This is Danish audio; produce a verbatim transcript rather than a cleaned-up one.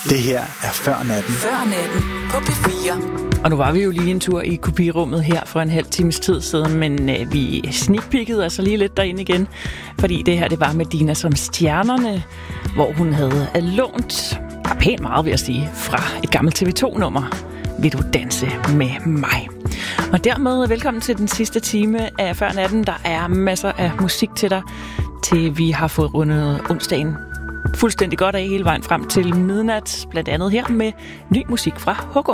Det her er Før Natten. Før Natten på P fire. Og nu var vi jo lige en tur i kopirummet her for en halv times tid siden, men øh, vi sneakpikkede altså lige lidt derinde igen, fordi det her, det var Medina som Stjernerne, hvor hun havde lånt, ja, pænt meget vil jeg sige, fra et gammelt T V to-nummer. Vil du danse med mig? Og dermed velkommen til den sidste time af Før Natten. Der er masser af musik til dig, til vi har fået rundet onsdagen fuldstændig godt af hele vejen frem til midnat, blandt andet her med ny musik fra H K.